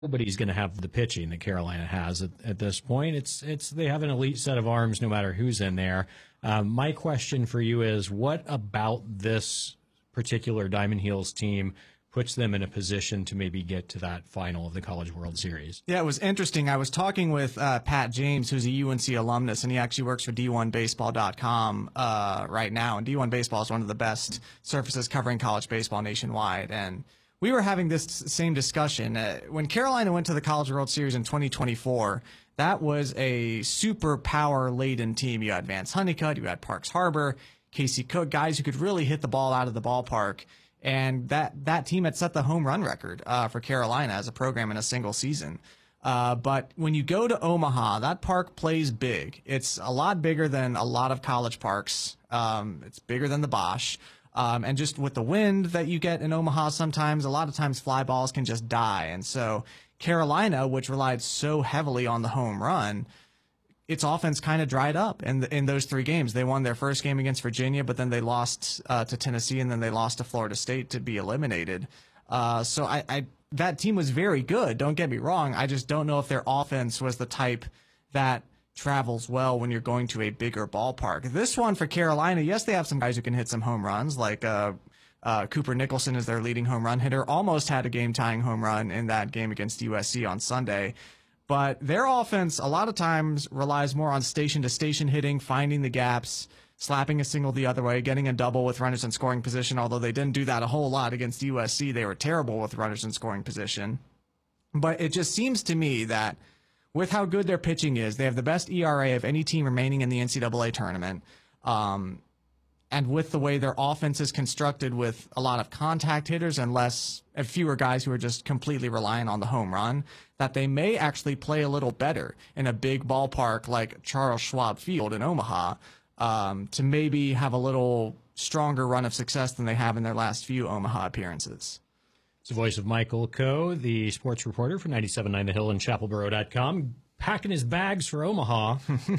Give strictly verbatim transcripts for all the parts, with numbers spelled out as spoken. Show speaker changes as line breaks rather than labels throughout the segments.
nobody's going to have the pitching that Carolina has at, at this point. It's it's they have an elite set of arms no matter who's in there. Um, my question for you is, what about this particular Diamond Heels team puts them in a position to maybe get to that final of the College World Series?
Yeah, it was interesting. I was talking with uh, Pat James, who's a U N C alumnus, and he actually works for D one baseball dot com uh, right now. And D one Baseball is one of the best surfaces covering college baseball nationwide. And we were having this same discussion. Uh, when Carolina went to the College World Series in twenty twenty-four, that was a super power-laden team. You had Vance Honeycutt, you had Parks Harbor, Casey Cook, guys who could really hit the ball out of the ballpark. And that, that team had set the home run record uh, for Carolina as a program in a single season. Uh, but when you go to Omaha, that park plays big. It's a lot bigger than a lot of college parks. Um, it's bigger than the Bosch. Um, and just with the wind that you get in Omaha sometimes, a lot of times fly balls can just die. And so Carolina, which relied so heavily on the home run, its offense kind of dried up in the, in those three games. They won their first game against Virginia, but then they lost uh, to Tennessee, and then they lost to Florida State to be eliminated. Uh, so I, I that team was very good. Don't get me wrong. I just don't know if their offense was the type that travels well when you're going to a bigger ballpark. This one for Carolina, yes, they have some guys who can hit some home runs, like uh, uh, Cooper Nicholson is their leading home run hitter. Almost had a game-tying home run in that game against U S C on Sunday. But their offense a lot of times relies more on station-to-station hitting, finding the gaps, slapping a single the other way, getting a double with runners in scoring position, although they didn't do that a whole lot against U S C. They were terrible with runners in scoring position. But it just seems to me that with how good their pitching is, they have the best E R A of any team remaining in the N C double A tournament. Um, and with the way their offense is constructed with a lot of contact hitters and less and fewer guys who are just completely relying on the home run, that they may actually play a little better in a big ballpark like Charles Schwab Field in Omaha, um, to maybe have a little stronger run of success than they have in their last few Omaha appearances.
It's the voice of Michael Coe, the sports reporter for ninety-seven point nine The Hill and Chapel Borough dot com, packing his bags for Omaha.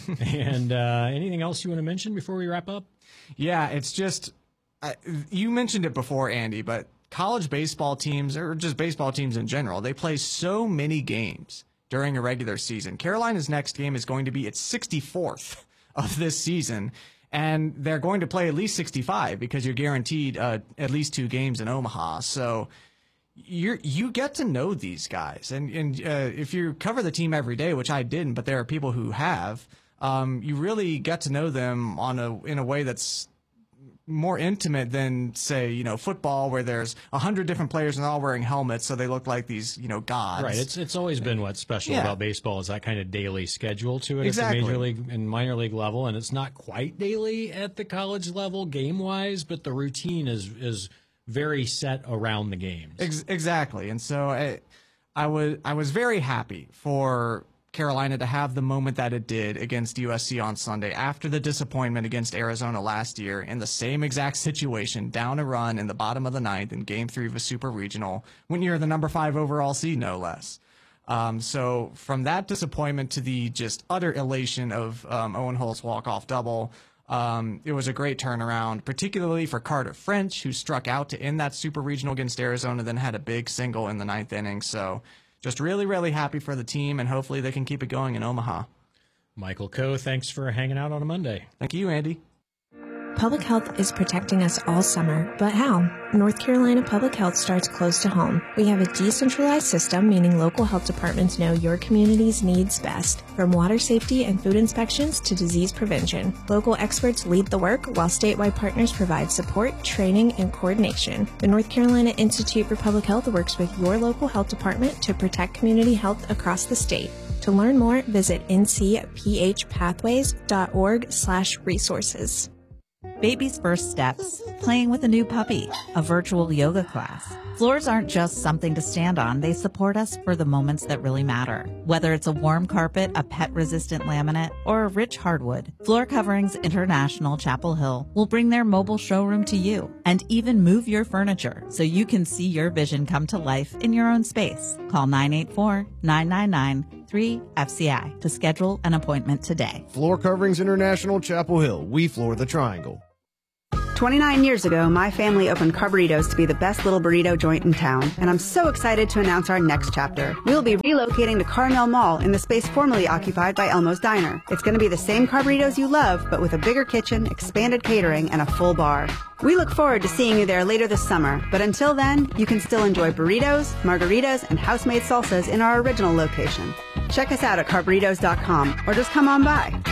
And uh, anything else you want to mention before we wrap up?
Yeah, it's just, uh, you mentioned it before, Andy, but college baseball teams, or just baseball teams in general, they play so many games during a regular season. Carolina's next game is going to be its sixty-fourth of this season, and they're going to play at least sixty-five because you're guaranteed uh, at least two games in Omaha. So you you get to know these guys, and and uh, if you cover the team every day, which I didn't, but there are people who have, um, you really get to know them on a in a way that's more intimate than, say, you know, football, where there's a hundred different players and they're all wearing helmets, so they look like these, you know, gods.
Right. It's it's always been what's special
Yeah.
about baseball is that kind of daily schedule to it
Exactly.
at the major league and minor league level, and it's not quite daily at the college level game wise, but the routine is is very set around the games.
Ex- exactly. And so I, I was I was very happy for Carolina to have the moment that it did against U S C on Sunday after the disappointment against Arizona last year in the same exact situation, down a run in the bottom of the ninth in game three of a super regional when you're the number five overall seed, no less. Um, so from that disappointment to the just utter elation of um, Owen Holt's walk-off double, Um, it was a great turnaround, particularly for Carter French, who struck out to end that super regional against Arizona, then had a big single in the ninth inning. So just really, really happy for the team, and hopefully they can keep it going in Omaha.
Michael Coe, thanks for hanging out on a Monday.
Thank you, Andy.
Public health is protecting us all summer, but how? North Carolina Public Health starts close to home. We have a decentralized system, meaning local health departments know your community's needs best. From water safety and food inspections to disease prevention, local experts lead the work while statewide partners provide support, training, and coordination. The North Carolina Institute for Public Health works with your local health department to protect community health across the state. To learn more, visit n c p h pathways dot org slash resources.
Baby's first steps, playing with a new puppy, a virtual yoga class. Floors aren't just something to stand on. They support us for the moments that really matter. Whether it's a warm carpet, a pet-resistant laminate, or a rich hardwood, Floor Coverings International Chapel Hill will bring their mobile showroom to you and even move your furniture so you can see your vision come to life in your own space. Call nine eight four, nine nine nine, three F C I to schedule an appointment today.
Floor Coverings International Chapel Hill. We floor the triangle. twenty-nine years ago, my family opened Carburritos to be the best little burrito joint in town, and I'm so excited to announce our next chapter. We'll be relocating to Carmel Mall in the space formerly occupied by Elmo's Diner. It's going to be the same Carburritos you love, but with a bigger kitchen, expanded catering, and a full bar. We look forward to seeing you there later this summer, but until then, you can still enjoy burritos, margaritas, and house-made salsas in our original location. Check us out at carburritos dot com or just come on by.